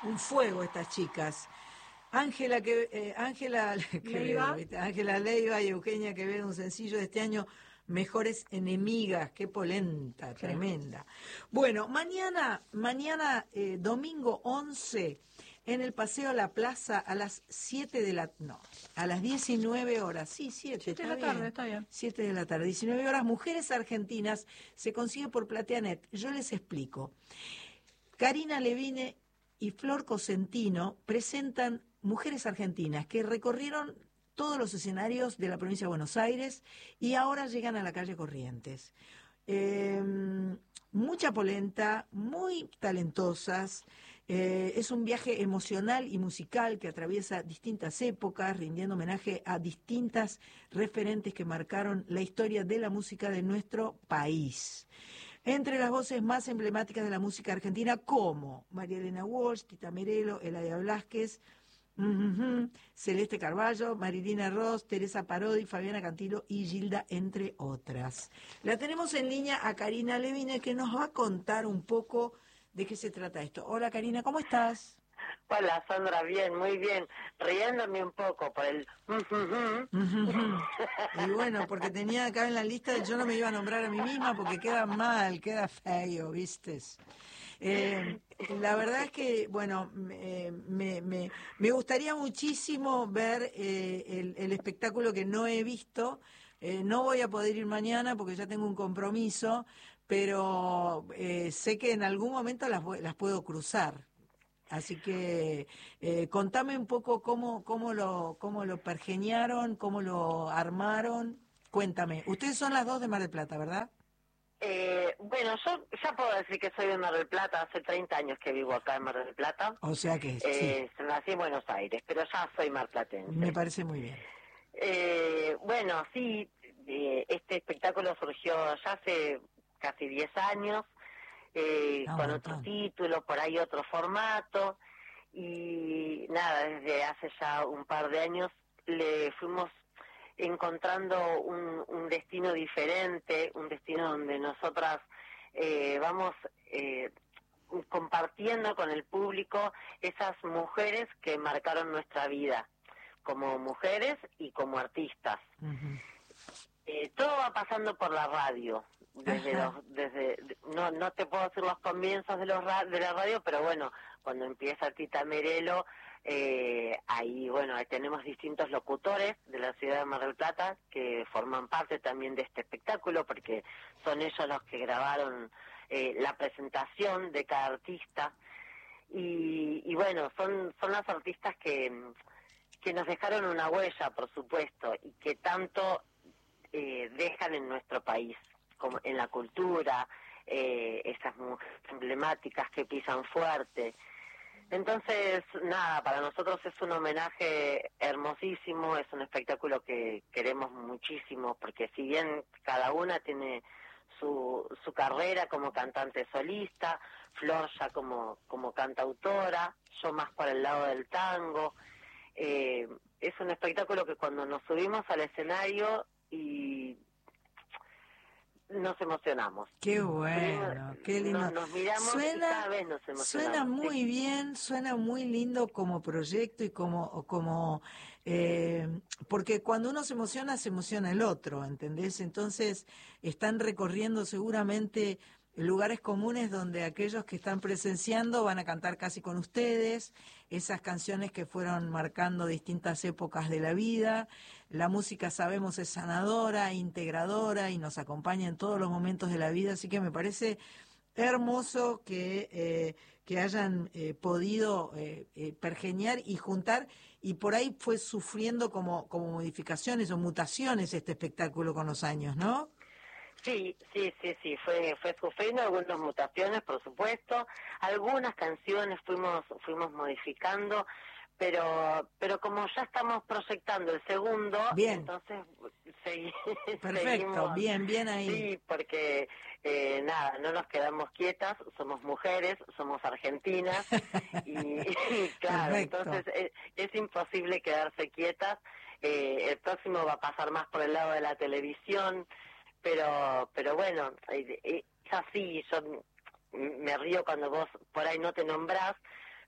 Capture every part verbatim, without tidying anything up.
un fuego estas chicas. Ángela que eh, Ángela Leiva. Quevedo, Ángela Leiva y Eugenia Quevedo, un sencillo de este año, Mejores Enemigas. Qué polenta, Sí. tremenda. Bueno, mañana, mañana eh, domingo once, en el Paseo a la Plaza a las siete de la... No, a las diecinueve horas. Sí, siete, siete de está la tarde, bien. está bien. siete de la tarde, diecinueve horas, Mujeres Argentinas, se consigue por Plateanet. Yo les explico. Karina Levine y Flor Cosentino presentan Mujeres Argentinas que recorrieron todos los escenarios de la provincia de Buenos Aires y ahora llegan a la calle Corrientes. Eh, mucha polenta, muy talentosas. Eh, es un viaje emocional y musical que atraviesa distintas épocas, rindiendo homenaje a distintas referentes que marcaron la historia de la música de nuestro país. Entre las voces más emblemáticas de la música argentina, como María Elena Walsh, Tita Merelo, Eladia Blasquez, uh-huh, Celeste Carballo, Marilina Ross, Teresa Parodi, Fabiana Cantilo y Gilda, entre otras. La tenemos en línea a Karina Levine, que nos va a contar un poco de qué se trata esto. Hola Karina, ¿cómo estás? Hola Sandra, bien, muy bien, riéndome un poco por el... Y bueno, porque tenía acá en la lista, yo no me iba a nombrar a mí misma porque queda mal, queda feo, ¿vistes? Eh, la verdad es que, bueno, me, me, me, me gustaría muchísimo ver eh, el, el espectáculo que no he visto. Eh, no voy a poder ir mañana porque ya tengo un compromiso, pero eh, sé que en algún momento las, las puedo cruzar. Así que eh, contame un poco cómo, cómo, lo, cómo lo pergeniaron, cómo lo armaron. Cuéntame. Ustedes son las dos de Mar del Plata, ¿verdad? Eh, bueno, yo ya puedo decir que soy de Mar del Plata, hace treinta años que vivo acá en Mar del Plata. O sea que eh, sí. Nací en Buenos Aires, pero ya soy marplatense. Me parece muy bien. Eh, bueno, sí, eh, este espectáculo surgió ya hace casi diez años, eh, Ah, un con otro montón. título, por ahí otro formato, y nada, desde hace ya un par de años le fuimos encontrando un, un destino diferente, un destino donde nosotras eh, vamos eh, compartiendo con el público esas mujeres que marcaron nuestra vida, como mujeres y como artistas. Uh-huh. Eh, todo va pasando por la radio, desde Ajá. los, desde no no te puedo decir los comienzos de los ra- de la radio, pero bueno, cuando empieza Tita Merelo, eh, ahí bueno, ahí tenemos distintos locutores de la ciudad de Mar del Plata que forman parte también de este espectáculo, porque son ellos los que grabaron eh, la presentación de cada artista, y, y bueno, son son las artistas que que nos dejaron una huella, por supuesto, y que tanto Eh, dejan en nuestro país, como en la cultura, eh, esas mujeres emblemáticas que pisan fuerte. Entonces, nada, para nosotros es un homenaje hermosísimo, es un espectáculo que queremos muchísimo, porque si bien cada una tiene su, su carrera como cantante solista, Flor ya como, como cantautora, yo más para el lado del tango, eh, es un espectáculo que cuando nos subimos al escenario y nos emocionamos. Qué bueno, qué lindo. Nos, nos miramos Suena, y cada vez nos emocionamos. suena muy sí. bien, suena muy lindo como proyecto y como, como eh, porque cuando uno se emociona, se emociona el otro, ¿entendés? Entonces están recorriendo seguramente lugares comunes donde aquellos que están presenciando van a cantar casi con ustedes, esas canciones que fueron marcando distintas épocas de la vida. La música, sabemos, es sanadora, integradora y nos acompaña en todos los momentos de la vida, así que me parece hermoso que, eh, que hayan eh, podido eh, eh, pergeñar y juntar, y por ahí fue sufriendo como, como modificaciones o mutaciones este espectáculo con los años, ¿no? Sí, sí, sí, sí, fue fue sufriendo algunas mutaciones, por supuesto, algunas canciones fuimos fuimos modificando, pero pero como ya estamos proyectando el segundo, bien. Entonces segui Perfecto, seguimos, bien, bien ahí. Sí, porque eh, nada, no nos quedamos quietas, somos mujeres, somos argentinas y, y claro, Perfecto. entonces es, es imposible quedarse quietas. Eh, el próximo va a pasar más por el lado de la televisión. Pero, pero bueno, es así, yo me río cuando vos por ahí no te nombrás,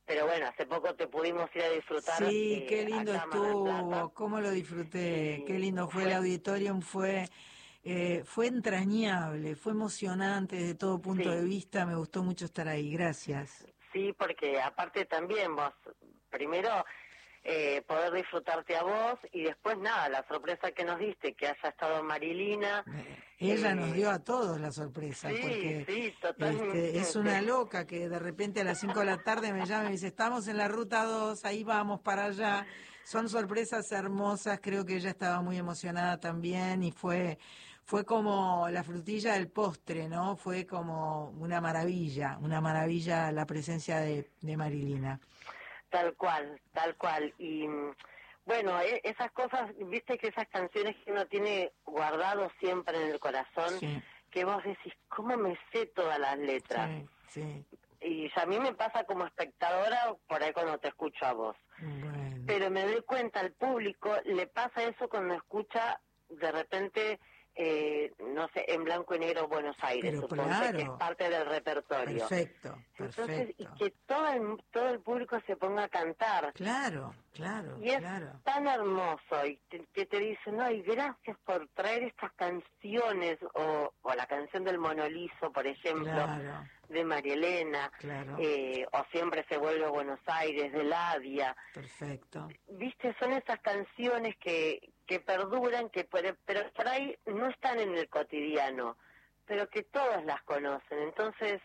pero bueno, hace poco te pudimos ir a disfrutar. Sí, eh, qué lindo acá en Mar del estuvo, Plata. cómo lo disfruté, Y qué lindo fue fue- el auditorium, fue eh, fue entrañable, fue emocionante desde todo punto de Sí, vista, me gustó mucho estar ahí, gracias. sí, porque aparte también vos, primero eh, poder disfrutarte a vos y después nada, la sorpresa que nos diste, que haya estado Marilina. Eh, Ella nos dio eh, a todos la sorpresa, sí, porque sí, este, es una totalmente. loca que de repente a las cinco de la tarde me llama y me dice, estamos en la ruta dos, ahí vamos para allá. Son sorpresas hermosas, creo que ella estaba muy emocionada también y fue, fue como la frutilla del postre, ¿no? Fue como una maravilla, una maravilla la presencia de, de Marilina. Tal cual, tal cual. Y mm, bueno, e- esas cosas, viste que esas canciones que uno tiene guardado siempre en el corazón, Sí, que vos decís, ¿cómo me sé todas las letras? sí, sí. Y a mí me pasa como espectadora por ahí cuando te escucho a vos. Bueno, Pero me doy cuenta, al público le pasa eso cuando escucha de repente, eh, no sé, en blanco y negro Buenos Aires, pero suponte que es claro, parte del repertorio. perfecto, Entonces, y perfecto. que todo el, todo el público se ponga a cantar. Claro, claro, Y es claro. tan hermoso y te- que te dicen, no, y gracias por traer estas canciones, o, o la canción del Monolizo, por ejemplo, Claro, de María Elena, claro, eh, o Siempre se vuelve a Buenos Aires, de Ladia. perfecto. Viste, son esas canciones que, que perduran, que por, pero por ahí no están en el cotidiano, pero que todos las conocen. Entonces,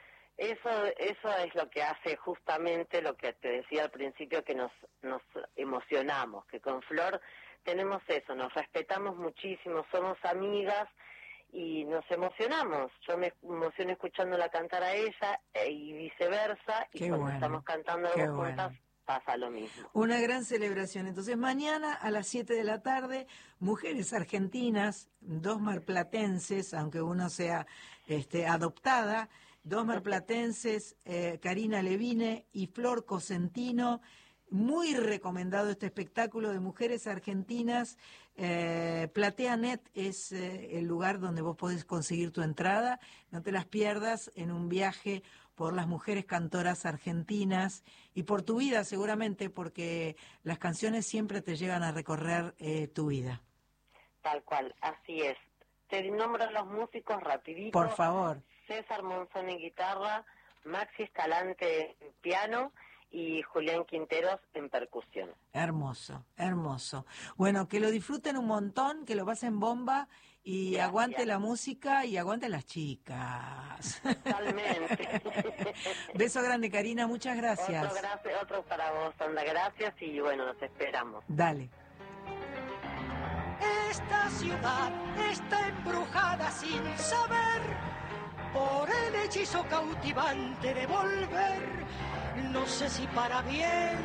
eso eso es lo que hace justamente lo que te decía al principio, que nos nos emocionamos, que con Flor tenemos eso, nos respetamos muchísimo, somos amigas y nos emocionamos. Yo me emociono escuchándola cantar a ella eh, y viceversa, y Qué cuando bueno, estamos cantando qué dos juntas bueno. pasa lo mismo. Una gran celebración. Entonces, mañana a las siete de la tarde, mujeres argentinas, dos marplatenses, aunque uno sea este, adoptada, dos marplatenses, eh, Karina Levine y Flor Cosentino. Muy recomendado este espectáculo de mujeres argentinas. Eh, PlateaNet es eh, el lugar donde vos podés conseguir tu entrada. No te las pierdas en un viaje por las mujeres cantoras argentinas y por tu vida seguramente, porque las canciones siempre te llevan a recorrer eh, tu vida. Tal cual, así es. Te nombro los músicos rapidito. Por favor. César Monzón en guitarra, Maxi Escalante en piano y Julián Quinteros en percusión. Hermoso, hermoso. Bueno, que lo disfruten un montón, que lo pasen bomba y Gracias. aguante la música y aguante las chicas. Totalmente. Beso grande, Karina, muchas gracias. Otro, gracias, otro para vos, Sandra, gracias y bueno, nos esperamos. Dale. Esta ciudad está embrujada sin saber por el hechizo cautivante de volver, no sé si para bien